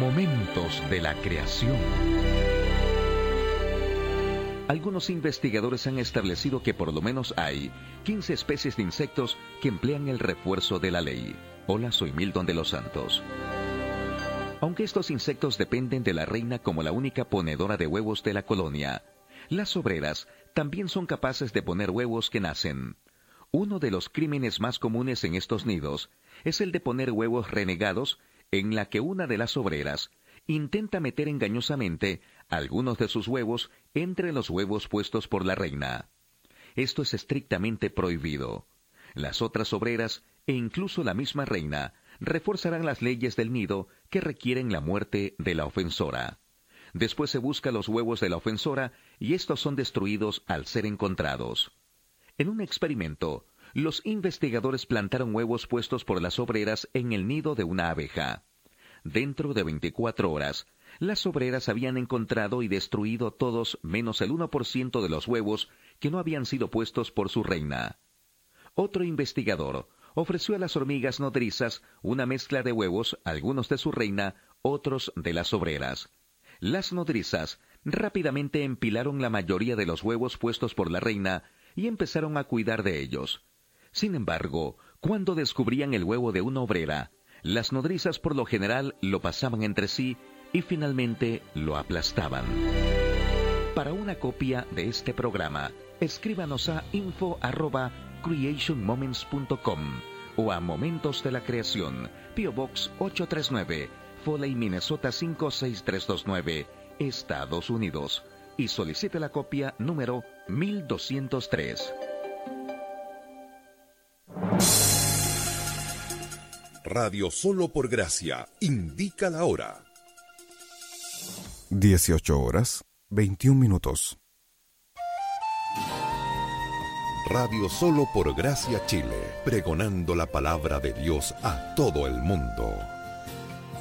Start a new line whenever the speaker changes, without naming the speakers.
Momentos de la creación. Algunos investigadores han establecido que por lo menos hay 15 especies de insectos que emplean el refuerzo de la ley. Hola, soy Milton de los Santos. Aunque estos insectos dependen de la reina como la única ponedora de huevos de la colonia, las obreras también son capaces de poner huevos que nacen. Uno de los crímenes más comunes en estos nidos es el de poner huevos renegados, en la que una de las obreras intenta meter engañosamente algunos de sus huevos entre los huevos puestos por la reina. Esto es estrictamente prohibido. Las otras obreras, e incluso la misma reina, reforzarán las leyes del nido que requieren la muerte de la ofensora. Después se busca los huevos de la ofensora y estos son destruidos al ser encontrados. En un experimento, los investigadores plantaron huevos puestos por las obreras en el nido de una abeja. Dentro de 24 horas, las obreras habían encontrado y destruido todos menos el 1% de los huevos que no habían sido puestos por su reina. Otro investigador ofreció a las hormigas nodrizas una mezcla de huevos, algunos de su reina, otros de las obreras. Las nodrizas rápidamente empilaron la mayoría de los huevos puestos por la reina y empezaron a cuidar de ellos. Sin embargo, cuando descubrían el huevo de una obrera, las nodrizas por lo general lo pasaban entre sí y finalmente lo aplastaban. Para una copia de este programa, escríbanos a info@creationmoments.com o a Momentos de la Creación, P.O. Box 839, Foley, Minnesota 56329, Estados Unidos, y solicite la copia número 1203.
Radio Solo por Gracia indica la hora.
18:21.
Radio Solo por Gracia Chile, pregonando la palabra de Dios a todo el mundo.